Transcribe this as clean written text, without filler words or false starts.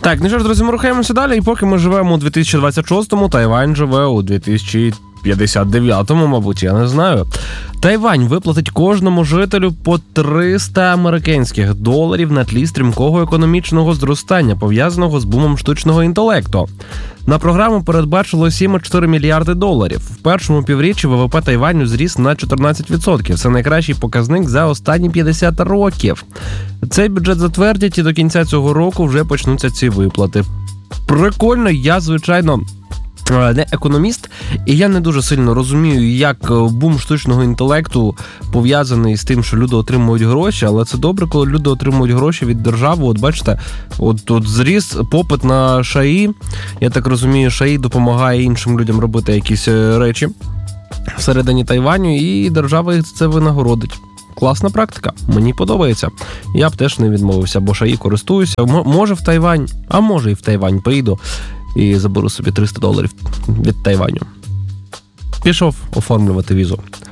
Так, ну що ж, друзі, ми рухаємося далі, і поки ми живемо у 2026-му, Тайвань живе у 2059-му, мабуть, я не знаю. Тайвань виплатить кожному жителю по $300 на тлі стрімкого економічного зростання, пов'язаного з бумом штучного інтелекту. На програму передбачило $7,4 мільярди. В першому півріччі ВВП Тайваню зріс на 14%. Це найкращий показник за останні 50 років. Цей бюджет затвердять, і до кінця цього року вже почнуться ці виплати. Прикольно, я, звичайно, не економіст, і я не дуже сильно розумію, як бум штучного інтелекту пов'язаний з тим, що люди отримують гроші, але це добре, коли люди отримують гроші від держави. От бачите, от зріс попит на ШАІ. Я так розумію, ШАІ допомагає іншим людям робити якісь речі всередині Тайваню, і держава їх це винагородить. Класна практика, мені подобається. Я б теж не відмовився, бо ШАІ користуюся. Може в Тайвань, а може і в Тайвань поїду і заберу собі $300 від Тайваню. Пішов оформлювати візу.